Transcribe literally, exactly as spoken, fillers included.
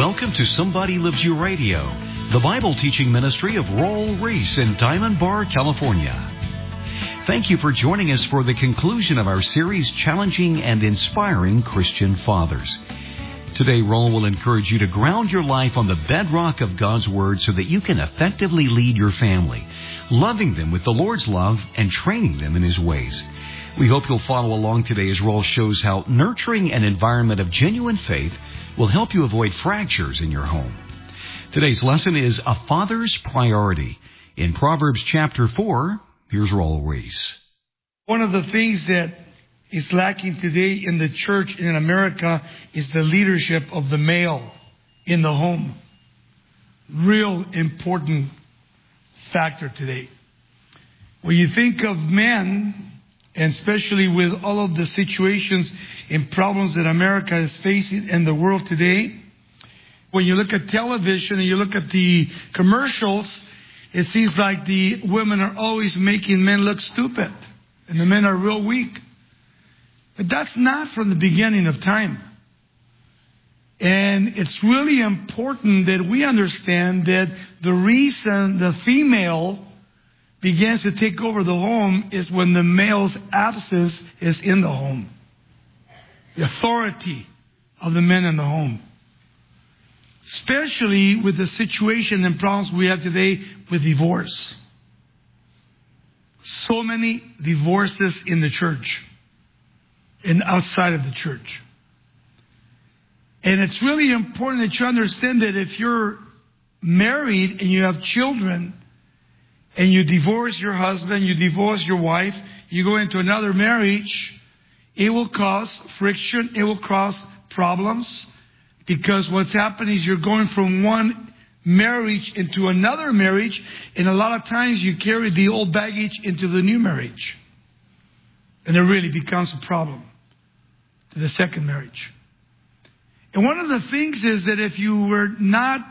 Welcome to Somebody Loves You Radio, the Bible teaching ministry of Raul Ries in Diamond Bar, California. Thank you for joining us for the conclusion of our series, Challenging and Inspiring Christian Fathers. Today, Raul will encourage you to ground your life on the bedrock of God's Word so that you can effectively lead your family, loving them with the Lord's love and training them in His ways. We hope you'll follow along today as Raul shows how nurturing an environment of genuine faith will help you avoid fractures in your home. Today's lesson is A Father's Priority. In Proverbs chapter four, here's Raul Ries. One of the things that is lacking today in the church in America is the leadership of the male in the home. Real important factor today. When you think of men, and especially with all of the situations and problems that America is facing in the world today, when you look at television and you look at the commercials, it seems like the women are always making men look stupid and the men are real weak. But that's not from the beginning of time. And it's really important that we understand that the reason the female begins to take over the home is when the male's absence is in the home. The authority of the men in the home. Especially with the situation and problems we have today with divorce. So many divorces in the church and outside of the church. And it's really important that you understand that if you're married and you have children and you divorce your husband, you divorce your wife, you go into another marriage, it will cause friction, it will cause problems, because what's happening is you're going from one marriage into another marriage, and a lot of times you carry the old baggage into the new marriage. And it really becomes a problem to the second marriage. And one of the things is that if you were not